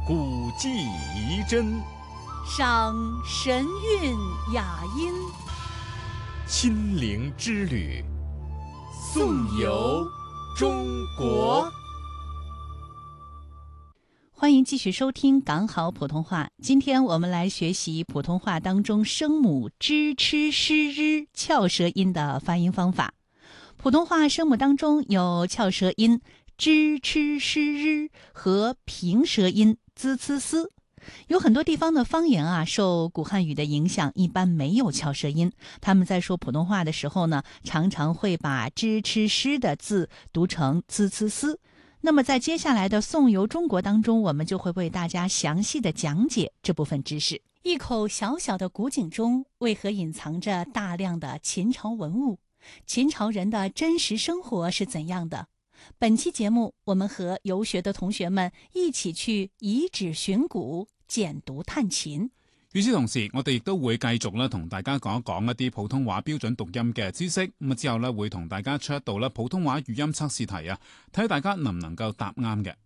古迹遗珍， 赏神韵雅音， 亲临之旅，颂游中国。 欢迎继续收听港好普通话。今天我们来学习普通话当中声母 zh、ch、sh、r 翘舌音的发音方法。普通话声母当中有翘舌音 zh、ch、sh、r 和平舌音 z、c、s。有很多地方的方言啊，受古汉语的影响，一般没有翘舌音。他们在说普通话的时候呢，常常会把 zh、ch、sh 的字读成 z、c、s。那么在接下来的颂游中国当中，我们就会为大家详细的讲解这部分知识。一口小小的古井中，为何隐藏着大量的秦朝文物？秦朝人的真实生活是怎样的？本期节目，我们和游学的同學們一起去遺址尋古，簡讀探秦。 與此同時，我哋亦都會繼續咧同大家講一講一啲普通話標準讀音嘅知識。咁之後咧會同大家出一道咧普通話語音測試題啊，睇大家能唔能夠答啱嘅。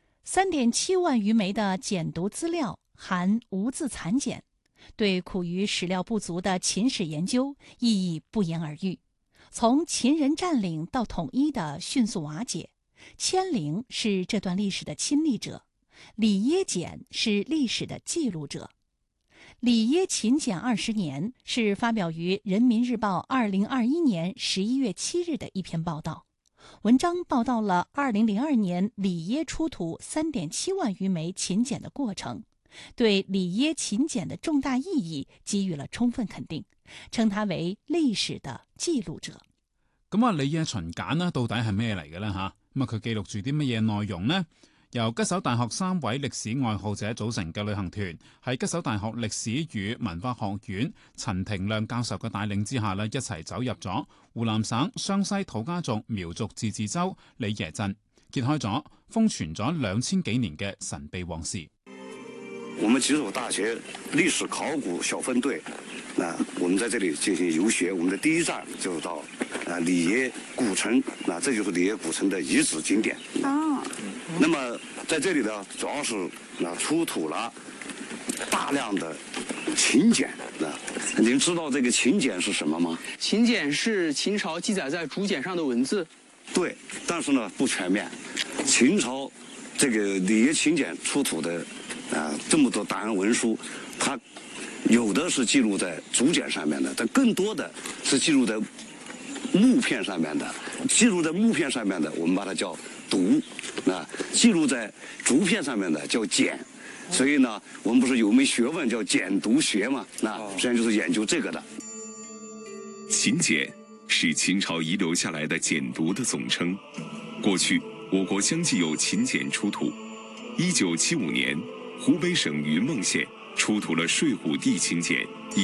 3.7萬餘枚的簡讀資料含無字殘簡，對苦於史料不足的秦史研究意義不言而喻。從秦人佔領到統一的迅速瓦解，遷陵是這段歷史的親歷者，里耶簡是歷史的記錄者。里耶秦簡20年是發表於《人民日報》2021年11月7日的一篇報道。文章報道了2002年里耶出土3.7萬餘枚秦簡的過程，對里耶秦簡的重大意義給予了充分肯定，稱它為歷史的記錄者。 咁啊，里耶秦簡呢到底係咩嚟嘅呢？咁佢記錄住啲乜嘢內容呢？由吉首大學3位歷史愛好者組成嘅旅行團，喺吉首大學歷史與文化學院陳庭亮教授嘅帶領之下呢，一齊走入咗湖南省湘西土家族苗族自治州里耶鎮，揭開咗封存咗2000幾年嘅神秘往事。 我們吉首大學歷史考古小分隊，我們在這裡進行遊學，我們的第一站就是到里耶古城，這就是里耶古城的遺址景點。那麼在這裡呢，主要是出土了大量的秦簡。您知道這個秦簡是什麼嗎？ 秦簡是秦朝記載在竹簡上的文字。 對，但是呢不全面。秦朝這個里耶秦簡出土的這麼多檔案文書，它有的是記錄在竹簡上面的，但更多的是記錄在木片上面的。記錄在木片上面的，我們把它叫牍；記錄在竹片上面的叫簡。所以呢，我們不是有門學問叫簡牍學嗎？實際上就是研究這個的。 秦簡是秦朝遺留下來的簡牍的總稱。過去我國相繼有秦簡出土。1975年，湖北省雲夢縣出土了睡虎地秦簡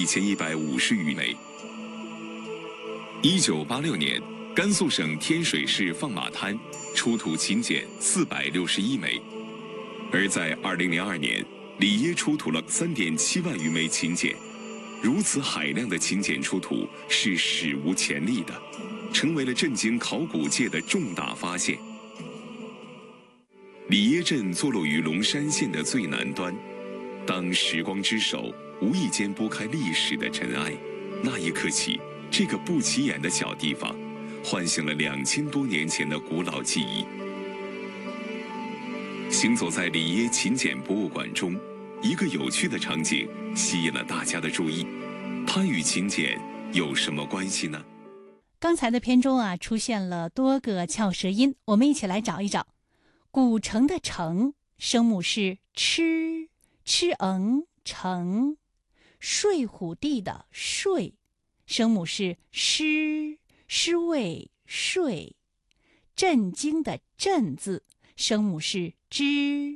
1150餘枚。1986年，甘肅省天水市放馬灘出土秦簡461枚。而在2002年，里耶出土了3.7萬餘枚秦簡。如此海量的秦簡出土是史無前例的，成為了震驚考古界的重大發現。里耶鎮坐落於龍山縣的最南端，當時光之手無意間撥開歷史的塵埃，那一刻起，這個不起眼的小地方喚醒了2000多年前的古老記憶。行走在里耶秦簡博物館中，一個有趣的場景吸引了大家的注意，它與秦簡有什麼關係呢？ 剛才的片中啊，出現了多個翹舌音，我們一起來找一找。古城的城聲母是 ch、城；睡虎地的睡聲母是 sh、位睡；震驚的震字聲母是 zh、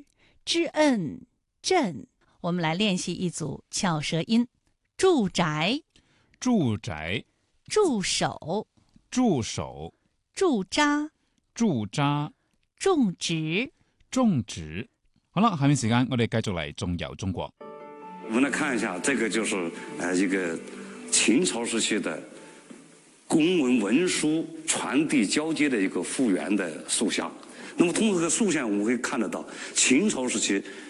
震。我們來練習一組翹舌音：住宅、 住宅、 駐守、 駐守、 駐紮、 駐紮、 種植、 種植。好了，下面時間我哋繼續嚟縱遊中國。 我們來看一下，這個就是一個秦朝時期的公文文書傳遞交接的一個復原的塑像。那麼通過這個塑像，我們可以看得到秦朝時期